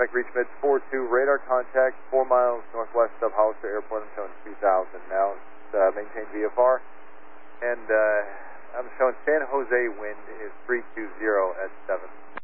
Mike Reach Mid 42, radar contact 4 miles northwest of Hollister Airport. I'm showing 2000 now. Maintain VFR. And I'm showing San Jose wind is 320 at 7.